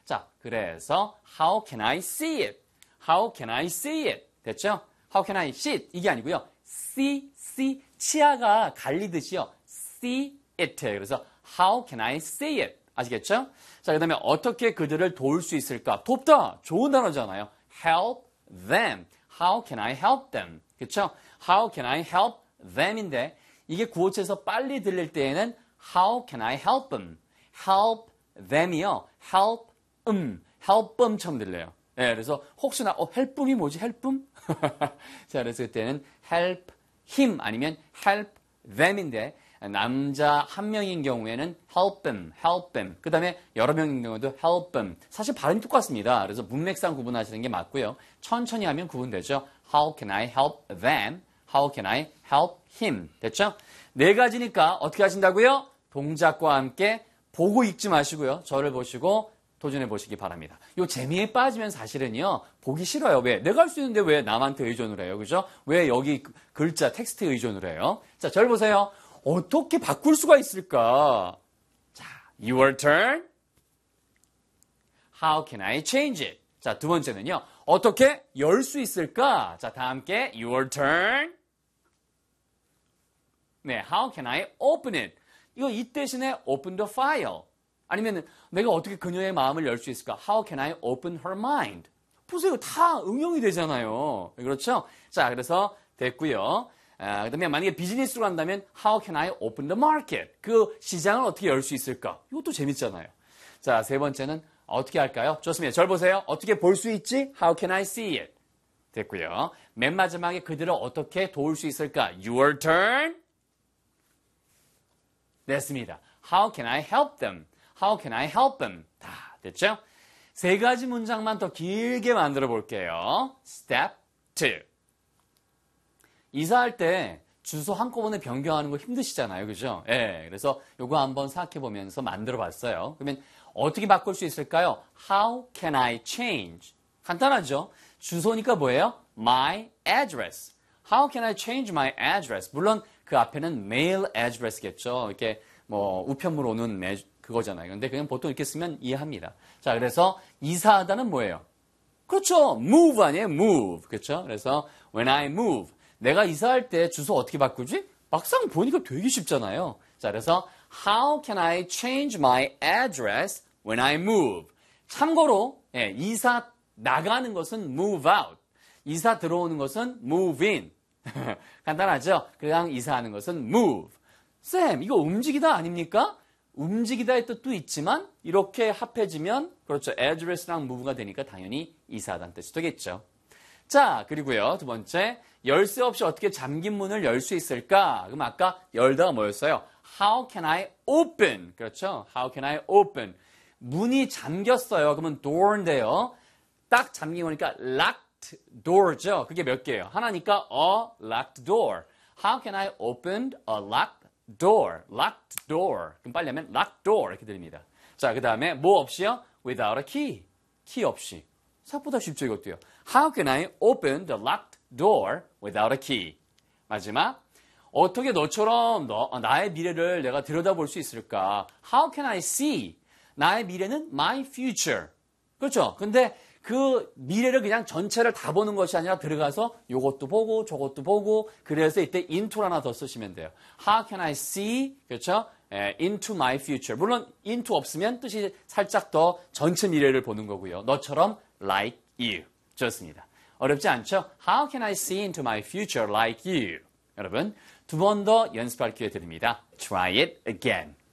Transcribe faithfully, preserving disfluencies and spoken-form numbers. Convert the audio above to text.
자, 그래서 how can I see it? How can I see it? 됐죠? How can I see it? 이게 아니고요. see, see, 치아가 갈리듯이요. see it. 그래서 how can I see it? 아시겠죠? 자, 그 다음에 어떻게 그들을 도울 수 있을까? 돕다. 좋은 단어잖아요. help them. How can I help them? 그렇죠? How can I help them인데 이게 구어체에서 빨리 들릴 때에는 How can I help them? Help them이요. help um, help them처럼 들려요. 네, 그래서 혹시나 어, help them이 뭐지? help them? 자, 그래서 그때는 help him 아니면 help them인데 남자 한 명인 경우에는 help them, help them. 그 다음에 여러 명인 경우도 help them. 사실 발음이 똑같습니다. 그래서 문맥상 구분하시는 게 맞고요. 천천히 하면 구분되죠. How can I help them? How can I help him? 됐죠? 네 가지니까 어떻게 하신다고요? 동작과 함께 보고 읽지 마시고요. 저를 보시고 도전해 보시기 바랍니다. 요 재미에 빠지면 사실은요. 보기 싫어요. 왜? 내가 할 수 있는데 왜 남한테 의존을 해요? 그죠? 왜 여기 글자, 텍스트에 의존을 해요? 자, 저를 보세요. 어떻게 바꿀 수가 있을까? 자, your turn. How can I change it? 자, 두 번째는요. 어떻게 열 수 있을까? 자, 다 함께 your turn. 네, how can I open it? 이거 이 대신에 open the file. 아니면 내가 어떻게 그녀의 마음을 열 수 있을까? How can I open her mind? 보세요. 다 응용이 되잖아요. 그렇죠? 자, 그래서 됐고요. 아, 그 다음에 만약에 비즈니스로 간다면 How can I open the market? 그 시장을 어떻게 열 수 있을까? 이것도 재밌잖아요. 자, 세 번째는 어떻게 할까요? 좋습니다. 절 보세요. 어떻게 볼 수 있지? How can I see it? 됐고요. 맨 마지막에 그들을 어떻게 도울 수 있을까? Your turn. 됐습니다. How can I help them? How can I help them? 다 됐죠? 세 가지 문장만 더 길게 만들어 볼게요. Step two. 이사할 때 주소 한꺼번에 변경하는 거 힘드시잖아요. 그죠? 예. 그래서 요거 한번 생각해 보면서 만들어 봤어요. 그러면 어떻게 바꿀 수 있을까요? How can I change? 간단하죠? 주소니까 뭐예요? My address. How can I change my address? 물론 그 앞에는 mail address겠죠. 이렇게 뭐 우편물 오는 매, 그거잖아요. 근데 그냥 보통 이렇게 쓰면 이해합니다. 자, 그래서 이사하다는 뭐예요? 그렇죠. move 아니에요? move. 그렇죠? 그래서 when I move. 내가 이사할 때 주소 어떻게 바꾸지? 막상 보니까 되게 쉽잖아요. 자, 그래서 How can I change my address when I move? 참고로 예, 이사 나가는 것은 move out. 이사 들어오는 것은 move in. 간단하죠? 그냥 이사하는 것은 move. 쌤, 이거 움직이다 아닙니까? 움직이다의 뜻도 있지만 이렇게 합해지면 그렇죠. address랑 move가 되니까 당연히 이사하다는 뜻이 되겠죠. 자, 그리고요. 두 번째, 열쇠 없이 어떻게 잠긴 문을 열 수 있을까? 그럼 아까 열다가 뭐였어요? How can I open? 그렇죠? How can I open? 문이 잠겼어요. 그러면 door인데요. 딱 잠긴 거니까 locked door죠. 그게 몇 개예요? 하나니까 a locked door. How can I open a locked door? locked door. 그럼 빨리 하면 locked door 이렇게 들립니다. 자, 그 다음에 뭐 없이요? without a key. 키 없이. 생각보다 쉽죠, 이것도요. How can I open the locked door without a key? 마지막, 어떻게 너처럼 너, 나의 미래를 내가 들여다볼 수 있을까? How can I see? 나의 미래는 my future. 그렇죠? 근데 그 미래를 그냥 전체를 다 보는 것이 아니라 들어가서 이것도 보고 저것도 보고 그래서 이때 into를 하나 더 쓰시면 돼요. How can I see? 그렇죠? into my future. 물론 into 없으면 뜻이 살짝 더 전체 미래를 보는 거고요. 너처럼 like you. 좋습니다. 어렵지 않죠? How can I see into my future like you? 여러분, 두 번 더 연습할 기회 드립니다. Try it again.